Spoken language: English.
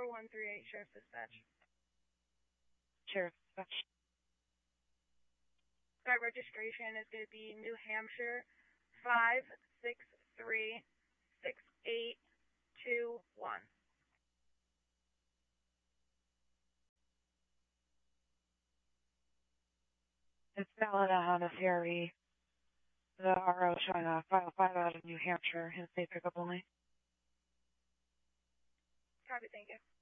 4138 Sheriff's Dispatch. Sheriff's Dispatch. Site registration is going to be New Hampshire 5636821. It's valid on a CRE. The RO showing a 505 out of New Hampshire. His safe pickup only. Copy, thank you.